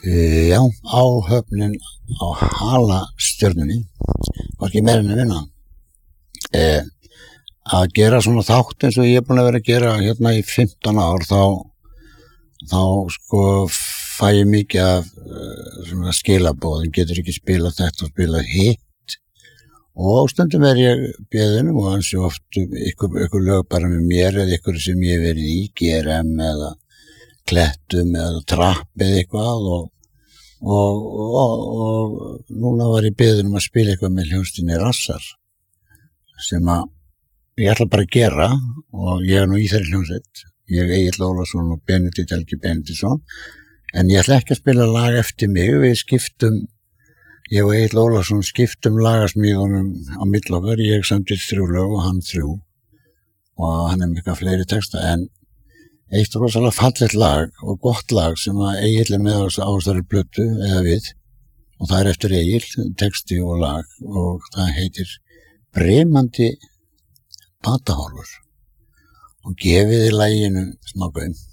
Já, áhöfnin á halastjörnunni var ekki meira en að vinna. Að gera svona þátt eins og ég er búin að vera að gera hérna í 15 ár, þá sko fæ ég mikið af svona skilaboðum, getur ekki spilað þetta og spilað hitt, og stundum er ég beðinn og ansi oft ykkur lög bara með mér eða ykkur sem ég hef verið í, GRM eða Klettum eða Trapp eða eitthvað, og núna var ég beðinn að spila eitthvað með hljómsveitinni Rassar sem að ég ætla bara að gera, og ég er nú í þeirri hljómsveit, ég Egill Ólafsson og Benedikt Helgi Benediktsson, en ég ætla ekki að spila lag eftir mig, ég og Egill Ólafsson skiptum lagasmíðunum á milli okkar, ég samtidig 3 lög og hann 3, og hann er mikið fleiri texta, en eitt rosalega fallegt lag og gott lag sem að Egill er með á þessari plötu eða við, og það er eftir Egill, texti og lag, og það heitir Brimandi Batahorfur, og gefiði laginu smá gaum.